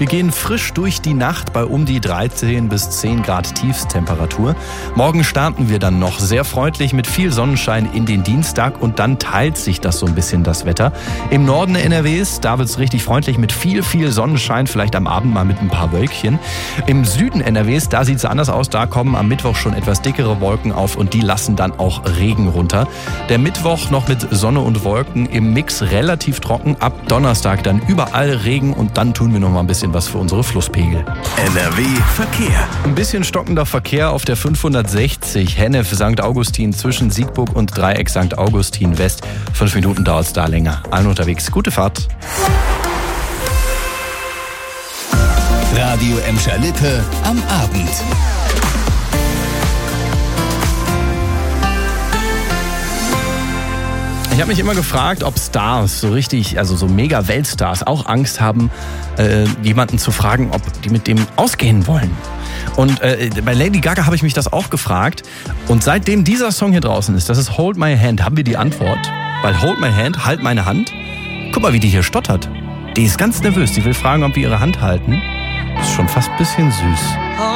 Wir gehen frisch durch die Nacht bei um die 13 bis 10 Grad Tiefstemperatur. Morgen starten wir dann noch sehr freundlich mit viel Sonnenschein in den Dienstag und dann teilt sich das so ein bisschen, das Wetter. Im Norden NRWs, da wird es richtig freundlich mit viel Sonnenschein, vielleicht am Abend mal mit ein paar Wölkchen. Im Süden NRWs, da sieht es anders aus, da kommen am Mittwoch schon etwas dickere Wolken auf und die lassen dann auch Regen runter. Der Mittwoch noch mit Sonne und Wolken, im Mix relativ trocken, ab Donnerstag dann überall Regen und dann tun wir noch mal ein bisschen was für unsere Flusspegel. NRW Verkehr. Ein bisschen stockender Verkehr auf der 560 Hennef St. Augustin zwischen Siegburg und Dreieck St. Augustin West. 5 Minuten dauert es da länger. Allen unterwegs. Gute Fahrt. Radio Emscher Lippe am Abend. Ich habe mich immer gefragt, ob Stars so richtig, also so mega Weltstars auch Angst haben, jemanden zu fragen, ob die mit dem ausgehen wollen. Und bei Lady Gaga habe ich mich das auch gefragt. Und seitdem dieser Song hier draußen ist, das ist Hold My Hand, haben wir die Antwort. Weil Hold My Hand, halt meine Hand. Guck mal, wie die hier stottert. Die ist ganz nervös. Die will fragen, ob wir ihre Hand halten. Das ist schon fast ein bisschen süß.